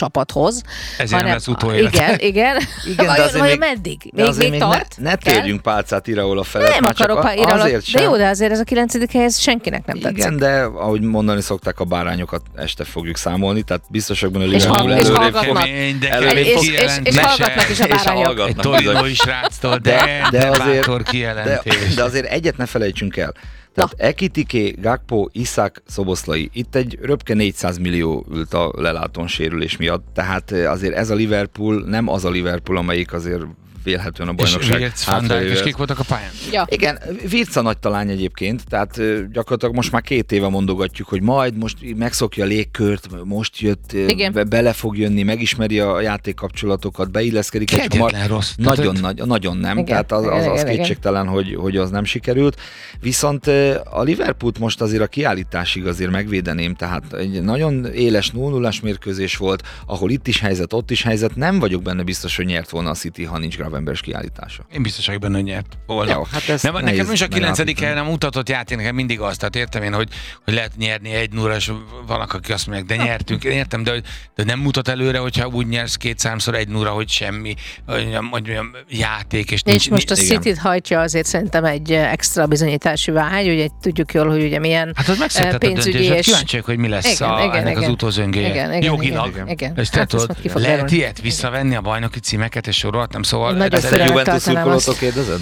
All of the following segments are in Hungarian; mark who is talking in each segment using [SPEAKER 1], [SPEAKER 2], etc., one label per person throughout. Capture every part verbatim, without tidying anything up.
[SPEAKER 1] csapathoz.
[SPEAKER 2] Ezért hanem, nem lesz utóélet.
[SPEAKER 1] Igen, igen.
[SPEAKER 3] igen
[SPEAKER 1] vajon, vajon még, meddig? Még, még, még tart?
[SPEAKER 3] Ne, ne térjünk pálcát Iraola felett.
[SPEAKER 1] Nem akarok a Iraola, de
[SPEAKER 3] sem.
[SPEAKER 1] jó, de azért ez a kilencedik hely, ez senkinek nem tetszik.
[SPEAKER 3] Igen, de ahogy mondani szokták, a bárányokat este fogjuk számolni, tehát biztos, hogy a Liverpool
[SPEAKER 1] és
[SPEAKER 3] előrébb
[SPEAKER 1] fog.
[SPEAKER 3] Előrébb
[SPEAKER 1] és,
[SPEAKER 3] fog.
[SPEAKER 1] És, és hallgatnak is a bárányok.
[SPEAKER 2] Egy torinói sráctól, de, de, de bátor kijelentés.
[SPEAKER 3] De, de azért egyet ne felejtsünk el. Tehát Ekitike, Gakpo, Isak, Szoboszlai. Itt egy röpke négyszáz millió ült a lelátón sérülés miatt. Tehát azért ez a Liverpool nem az a Liverpool, amelyik azért vélhetően a bajnokság.
[SPEAKER 2] És Van Dijk, és kik voltak a pályán?
[SPEAKER 1] Ja.
[SPEAKER 3] Igen, Wirtz a nagy talány egyébként, tehát gyakorlatilag most már két éve mondogatjuk, hogy majd most megszokja a légkört, most jött, be, bele fog jönni, megismeri a játékkapcsolatokat, beilleszkedik.
[SPEAKER 2] Kegyetlen rossz.
[SPEAKER 3] Nagyon, nagy, nagyon nem, igen, tehát az, az, az kétségtelen, hogy, hogy az nem sikerült. Viszont a Liverpoolt most azért a kiállításig azért megvédeném, tehát egy nagyon éles nulla nullás mérkőzés volt, ahol itt is helyzet, ott is helyzet, nem vagyok benne biztos, hogy nyert volna a City, ha nincs emberes kiállítása.
[SPEAKER 2] Én biztos vagyok benne, hogy nyert volna.
[SPEAKER 3] Jó, hát ez
[SPEAKER 2] nem, nekem is a kilencedik helyen nem mutatott játék, nekem mindig azt, tehát értem én, hogy, hogy lehet nyerni egy nulla, és vannak, akik azt mondják, de nyertünk, én értem, de, de nem mutat előre, hogyha úgy nyersz két számszor egy nulla, hogy semmi hogy mondjam, játék, és,
[SPEAKER 1] és
[SPEAKER 2] nincs,
[SPEAKER 1] most a
[SPEAKER 2] nincs,
[SPEAKER 1] Cityt hajtja azért szerintem egy extra bizonyítási vágy, ugye tudjuk jól, hogy ugye milyen
[SPEAKER 2] hát az pénzügyi és... Hát kíváncsiak, hogy mi lesz
[SPEAKER 1] igen,
[SPEAKER 2] a,
[SPEAKER 1] igen,
[SPEAKER 2] ennek
[SPEAKER 1] igen.
[SPEAKER 2] az utózöngéje. Jogilag. És te tudod, lehet ilyet visszavenni a bajnoki címeket, és sorolhatnám, szóval
[SPEAKER 3] ezt a Juventus szurkolótól kérdezed?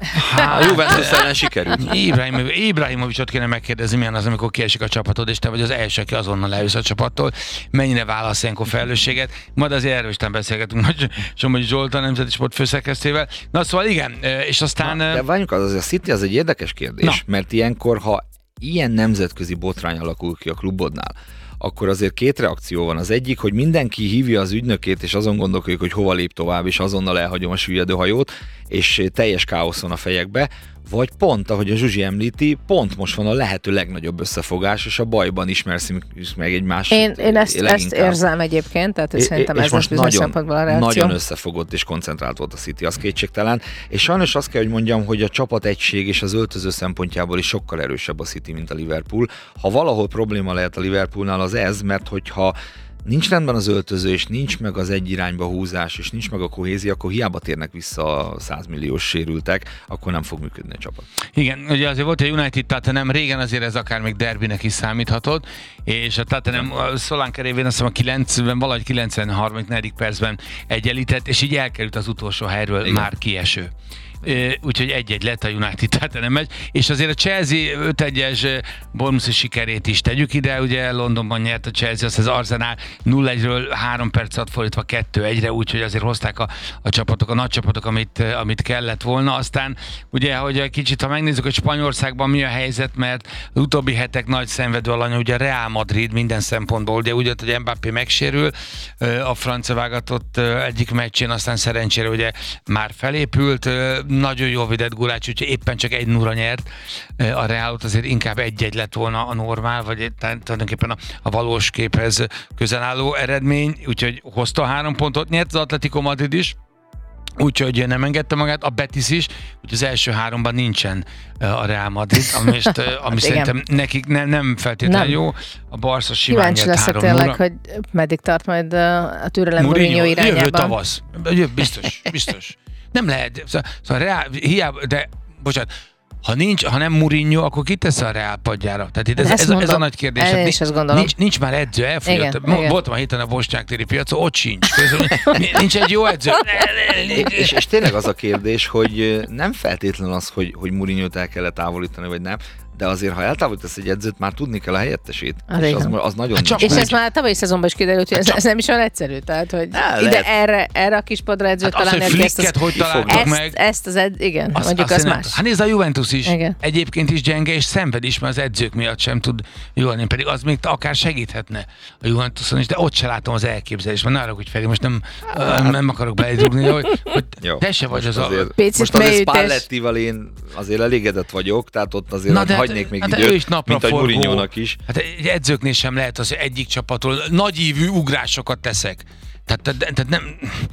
[SPEAKER 3] A Juventus ellen sikerült.
[SPEAKER 2] Ibrahimovicsot kéne megkérdezni, milyen az, amikor kiesik a csapatod, és te vagy az első, aki azonnal leülsz a csapattól. Mennyire válasz ilyenkor felelősséget? Majd azért erről is beszélgetünk majd Somogyi Zsolt, a Nemzeti Sport főszerkesztővel. Na szóval igen, és aztán...
[SPEAKER 3] Na, de várjunk, az, az a City az egy érdekes kérdés, na. Mert ilyenkor, ha ilyen nemzetközi botrány alakul ki a klubodnál, akkor azért két reakció van. Az egyik, hogy mindenki hívja az ügynökét, és azon gondolkodik, hogy hova lép tovább, és azonnal elhagyom a süllyedő hajót, és teljes káosz van a fejekbe, vagy pont, ahogy a Zsuzsi említi, pont most van a lehető legnagyobb összefogás, és a bajban ismersz meg egymást.
[SPEAKER 1] Én, én ezt, ezt érzem egyébként, tehát é, szerintem ez most bizonyos szempontból a reakció.
[SPEAKER 3] Nagyon összefogott és koncentrált volt a City, az kétségtelen, és sajnos azt kell, hogy mondjam, hogy a csapategység és az öltöző szempontjából is sokkal erősebb a City, mint a Liverpool. Ha valahol probléma lehet a Liverpoolnál, az ez, mert hogyha nincs rendben az öltöző, és nincs meg az egy irányba húzás, és nincs meg a kohézió, akkor hiába térnek vissza a százmilliós sérültek, akkor nem fog működni a csapat.
[SPEAKER 2] Igen, ugye azért volt a United Tottenham, régen azért ez akár még derbinek is számíthatott, és a Tottenham a Solanke révén azt hiszem a kilencven, valahogy kilencvenhárom negyedik percben egyenlített, és így elkerült az utolsó helyről. Igen. Már kieső. Úgyhogy egy-egy lett a United Tottenham meccs, és azért a Chelsea öt egyes Bournemouth sikerét is tegyük ide, ugye Londonban nyert a Chelsea, azt az Arsenal nulla egyről három perc alatt fordítva kettő egyre, úgyhogy azért hozták a, a csapatok, a nagy csapatok, amit, amit kellett volna. Aztán ugye, hogy egy kicsit, ha megnézzük, hogy Spanyolországban mi a helyzet, mert az utóbbi hetek nagy szenvedő alanya, ugye Real Madrid minden szempontból, ugye úgy, hogy Mbappé megsérül, a francia válogatott egyik meccsén, aztán szerencsére ugye már felépült, nagyon jól védett Gulácsi, úgyhogy éppen csak egy nulla nyert a Realot, azért inkább egy-egy lett volna a normál, vagy tulajdonképpen a, a valós képhez közel álló eredmény, úgyhogy hozta a három pontot, nyert az Atletico Madrid is, úgyhogy nem engedte magát, a Betis is, úgyhogy az első háromban nincsen a Real Madrid, ami, most, ami hát szerintem nekik nem, nem feltétlenül nem. jó. A Barca simán nyert három nulla.
[SPEAKER 1] Kíváncsi leszek tényleg, hogy meddig tart majd a türelem Mourinho irányában.
[SPEAKER 2] Jövő tavasz. Jövő, biztos, biztos. Nem lehet, szóval Real, hiába, de bocsánat, ha nincs, ha nem Mourinho, akkor ki tesz a Real padjára? Tehát itt ez, ez, ez a nagy kérdés.
[SPEAKER 1] Én is ezt gondolom.
[SPEAKER 2] Nincs, nincs már edző, elfogyott. Voltam a héten a Bosnyák téri piacon, ott sincs. Nincs egy jó edző.
[SPEAKER 3] és, és tényleg az a kérdés, hogy nem feltétlenül az, hogy, hogy Mourinho-t el kellett távolítani, vagy nem, de azért, ha eltávolítasz egy edzőt, már tudni kell a helyettesét. Az és az, az nagyon...
[SPEAKER 1] Hát és ez már tavalyi szezonban is kiderült, hogy ez, ez nem is olyan egyszerű. Tehát, hogy
[SPEAKER 3] ne,
[SPEAKER 1] ide erre, erre a kispadra edzőt
[SPEAKER 2] hát
[SPEAKER 1] talán...
[SPEAKER 2] Az, hogy Flicket hogy találtuk meg...
[SPEAKER 1] Ezt, ezt az ed... Igen,
[SPEAKER 2] azt,
[SPEAKER 1] mondjuk
[SPEAKER 2] azt
[SPEAKER 1] az más.
[SPEAKER 2] Hát nézd, a Juventus is.
[SPEAKER 1] Igen.
[SPEAKER 2] Egyébként is gyenge, és szenved is, mert az edzők miatt sem tud jól lenni. Pedig az még akár segíthetne a Juventuson is, de ott se látom az elképzelést. Mert arra, hogy Feri, most nem, hát. nem akarok beledugni, hogy, hogy te se vagy az
[SPEAKER 3] azért, a... Most azért Spallettival én azért elégedett vagyok, tehát ott azért hagynék még időt. Mint a Mourinho-nak is.
[SPEAKER 2] Hát egy edzőknél sem lehet az, hogy egyik csapatról nagyívű ugrásokat teszek. Tehát, tehát nem...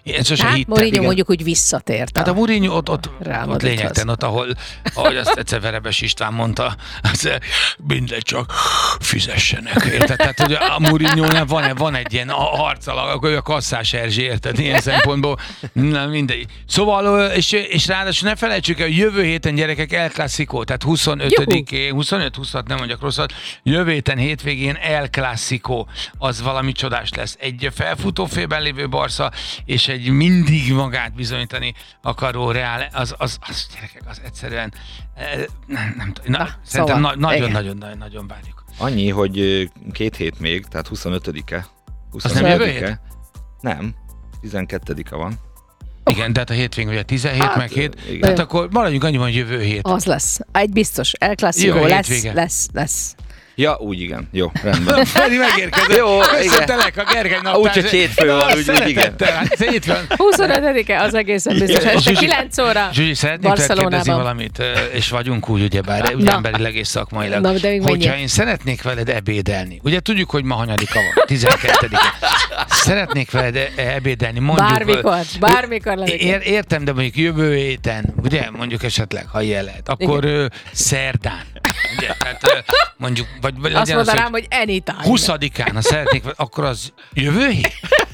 [SPEAKER 2] Én sose
[SPEAKER 1] hát
[SPEAKER 2] hittem.
[SPEAKER 1] Mourinho
[SPEAKER 2] Igen.
[SPEAKER 1] mondjuk úgy visszatért.
[SPEAKER 2] Hát a Mourinho ott, ott,
[SPEAKER 1] Real
[SPEAKER 2] ott lényegtelen, ott, ahol, ahogy azt egyszer Verebes István mondta, az, mindegy, csak fizessenek, érted? Tehát, hogy a Mourinho-nál van, van egy ilyen harcalak, a Kasszás Erzsé, érted? Ilyen szempontból, nem mindegy. Szóval, és, és ráadásul ne felejtsük el, jövő héten gyerekek El Clásico, tehát huszonötödikén, huszonöt huszonhat, nem mondjak rosszat, jövő héten hétvégén El Clásico, az valami csodás lesz. Egy felfutófélben lévő Barca, és egy mindig magát bizonyítani akaró Real, az, az, az gyerekek, az egyszerűen nem, nem tudom, na,
[SPEAKER 1] Na,
[SPEAKER 2] szerintem
[SPEAKER 1] szóval,
[SPEAKER 2] nagyon-nagyon-nagyon várjuk.
[SPEAKER 3] Annyi, hogy két hét még, tehát huszonötödike.
[SPEAKER 2] Az nem jövő hét?
[SPEAKER 3] Nem, tizenkettedike van.
[SPEAKER 2] Igen, de hát a hétvégén vagy a tizenhét, hát, meg hét.
[SPEAKER 3] Igen.
[SPEAKER 2] Tehát akkor maradjunk annyiban, hogy jövő hét.
[SPEAKER 1] Az lesz. Egy biztos. El Clásico lesz, lesz, lesz, lesz.
[SPEAKER 3] Ja, úgy igen. Jó, rendben.
[SPEAKER 2] Freddy megérkezett.
[SPEAKER 3] Jó,
[SPEAKER 2] köszöntelek a Gergely naptár.
[SPEAKER 3] Úgyhogy hétfő van, úgy igen.
[SPEAKER 1] huszonötödike az egészen biztos. Este kilenc óra
[SPEAKER 2] Zsuzsi, szeretnék tőled kérdezni
[SPEAKER 1] Barcelonában.
[SPEAKER 2] valamit, és vagyunk úgy, ugyebár, ugye emberileg és szakmailag.
[SPEAKER 1] Na, de még
[SPEAKER 2] hogyha
[SPEAKER 1] menjél.
[SPEAKER 2] én szeretnék veled ebédelni, ugye tudjuk, hogy ma hanyadika van, tizenkettedike. Szeretnék veled ebédelni, mondjuk.
[SPEAKER 1] Bármikor, bármikor lennék.
[SPEAKER 2] Ér, értem, de mondjuk jövő héten, ugye, mondjuk esetleg, ha ilyen lehet, akkor ö, szerdán. Ugye, tehát ö, mondjuk, vagy legyen
[SPEAKER 1] azt mondanám,
[SPEAKER 2] az,
[SPEAKER 1] hogy anytime.
[SPEAKER 2] huszadikán, ha szeretnék, akkor az jövő hét?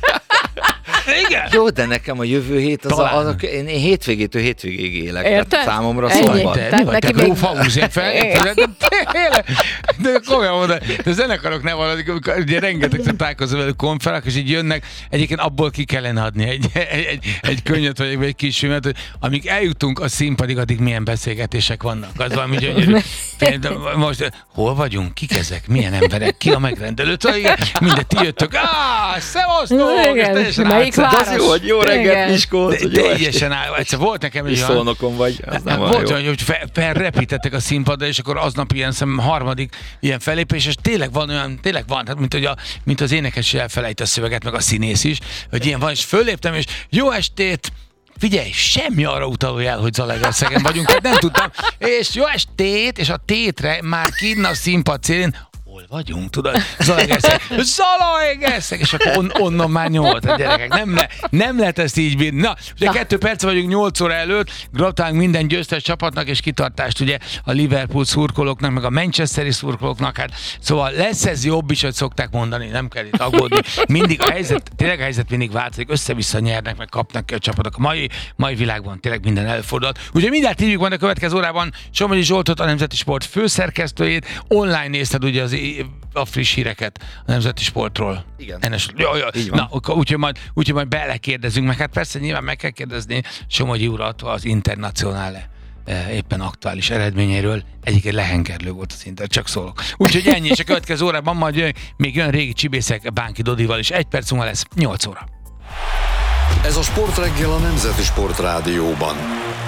[SPEAKER 2] Igen.
[SPEAKER 3] Jó, de nekem a jövő hét, az a, az a, én, én hétvégétől hétvégéig élek.
[SPEAKER 1] Érted?
[SPEAKER 3] Tehát számomra
[SPEAKER 1] Ennyi.
[SPEAKER 3] szombat.
[SPEAKER 2] De,
[SPEAKER 1] Tehát
[SPEAKER 2] mi vagy, te
[SPEAKER 1] neki még-
[SPEAKER 2] grófahúzél fel? De tényleg, de komolyan mondom, de zenekarok nem valadik, amikor ugye rengeteg találkozom velük konferák, és így jönnek, egyébként abból ki kellene adni egy, egy, egy, egy könnyet, vagy egy kis filmet, hogy amíg eljutunk a színpadig, addig milyen beszélgetések vannak. Az valami gyönyörű. De most hol vagyunk? Kik ezek? Milyen emberek? Ki a megrendelő? Szóval igen, mindegy, ti jöttök. Áh, szevasztok!
[SPEAKER 1] Igen,
[SPEAKER 2] És teljesen
[SPEAKER 1] melyik
[SPEAKER 2] átszett.
[SPEAKER 3] De az
[SPEAKER 1] város?
[SPEAKER 3] jó, hogy jó reggelt,
[SPEAKER 1] Igen.
[SPEAKER 3] Miskolc,
[SPEAKER 2] De
[SPEAKER 3] hogy jó estét.
[SPEAKER 2] teljesen áll. Egyszer volt nekem
[SPEAKER 3] És
[SPEAKER 2] egy olyan,
[SPEAKER 3] Szolnokon vagy, az nem
[SPEAKER 2] volt
[SPEAKER 3] olyan jó.
[SPEAKER 2] olyan, hogy fel, felrepítettek a színpadra, és akkor aznap ilyen szem harmadik ilyen fellépés, és tényleg van olyan, tényleg van, tehát mint, hogy a, mint az énekes elfelejt a szöveget, meg a színész is, hogy ilyen van, és föléptem, és jó estét, figyelj, semmi arra utaló jel, hogy Zalaegerszegen vagyunk, tehát nem tudtam, és jó estét, és a tétre már kinn a színpad célén, hol vagyunk, tudod? Zalaegerszeg, Zalaegerszeg, és akkor on, onnan már nyomott a gyerekek. Nem, le, nem lehet ezt így bírni. Na, ugye
[SPEAKER 1] Na.
[SPEAKER 2] kettő perc vagyunk nyolc óra előtt, gratulálunk minden győztes csapatnak, és kitartást ugye a Liverpool szurkolóknak, meg a Manchesteri szurkolóknak, hát szóval lesz ez jobb is, hogy szokták mondani, nem kell itt aggódni. Mindig a helyzet, tényleg a helyzet mindig változik, össze-vissza nyernek, meg kapnak ki a csapatok. A mai, mai világban tényleg minden előfordulhat. Ugye mindjárt hívjuk majd a következő órában Somogyi Zsoltot, a Nemzeti Sport főszerkesztőjét. Online nézted ugye az a friss híreket a Nemzeti Sportról.
[SPEAKER 3] Igen.
[SPEAKER 2] Ennes, jó, jó.
[SPEAKER 3] Így van.
[SPEAKER 2] Na, akkor úgyhogy majd, úgyhogy majd belekérdezünk, meg hát persze nyilván meg kell kérdezni Somogyi urat az Internacionále eh, éppen aktuális eredményéről. Egyébként lehengerlő volt az Inter, csak szólok. Úgyhogy ennyi, és a következő órában majd jön, még jön régi csibészek Bánki Dodival, és egy perc múlva lesz nyolc óra.
[SPEAKER 4] Ez a Sportreggel a Nemzeti Sport Rádióban.